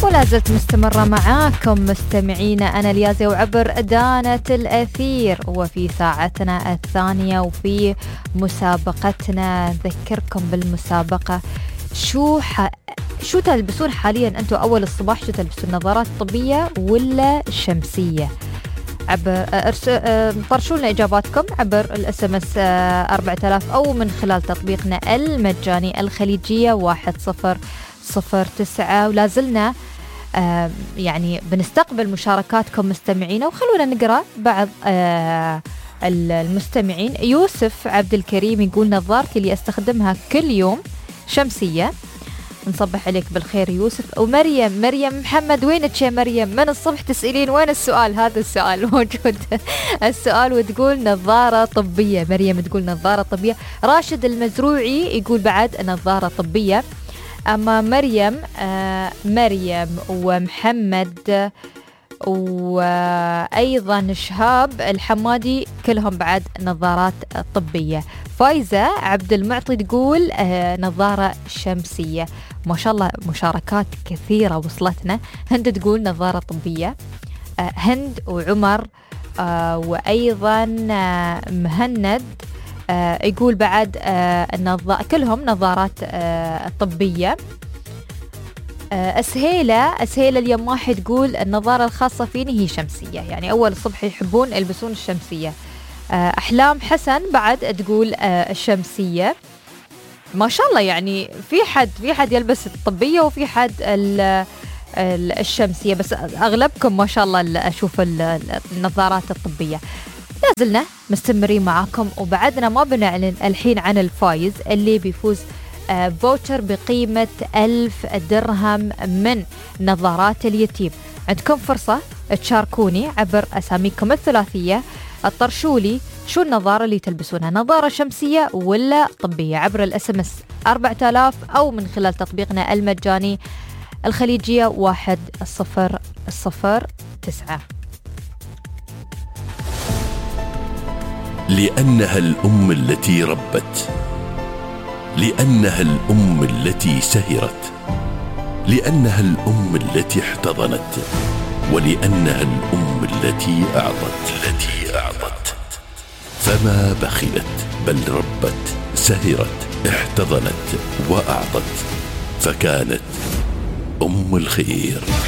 ولا زلت مستمرة معاكم مستمعينا أنا اليازي وعبر دانة الأثير، وفي ساعتنا الثانية وفي مسابقتنا. نذكركم بالمسابقة. شو تلبسون حاليا أنتوا أول الصباح؟ شو تلبسون، نظارات طبية ولا شمسية؟ عبر طرشوا لنا إجاباتكم عبر الSMS 4000 أو من خلال تطبيقنا المجاني الخليجية 1009. ولازلنا يعني بنستقبل مشاركاتكم مستمعين، وخلونا نقرأ بعض المستمعين. يوسف عبد الكريم يقول نظارتي اللي أستخدمها كل يوم شمسية. نصبح عليك بالخير يوسف. ومريم محمد، وينك يا مريم؟ من الصبح تسألين وين السؤال؟ هذا السؤال موجود السؤال، وتقول نظارة طبية. مريم تقول نظارة طبية. راشد المزروعي يقول بعد نظارة طبية. أما مريم ومحمد وأيضا شهاب الحمادي كلهم بعد نظارات طبية. فايزة عبد المعطي تقول نظارة شمسية. ما شاء الله مشاركات كثيرة وصلتنا. هند تقول نظارة طبية. هند وعمر وأيضا مهند يقول بعد كلهم نظارات طبية. أسهيلة اليماحي تقول النظارة الخاصة فيني هي شمسية، يعني أول الصبح يحبون يلبسون الشمسية. أحلام حسن بعد تقول الشمسية. ما شاء الله، يعني في حد يلبس الطبية وفي حد الشمسية، بس أغلبكم ما شاء الله أشوف النظارات الطبية. لازلنا مستمرين معاكم، وبعدنا ما بنعلن الحين عن الفايز اللي بيفوز فوتشر بقيمة 1000 درهم من نظارات اليتيم. عندكم فرصة تشاركوني عبر أساميكم الثلاثية. الطرشولي شو النظارة اللي تلبسونها، نظارة شمسية ولا طبية، عبر الSMS 4000 أو من خلال تطبيقنا المجاني الخليجية 1009. لأنها الأم التي ربت، لأنها الأم التي سهرت، لأنها الأم التي احتضنت، ولأنها الأم التي أعطت. فما بخلت بل ربت، سهرت، احتضنت وأعطت، فكانت أم الخير.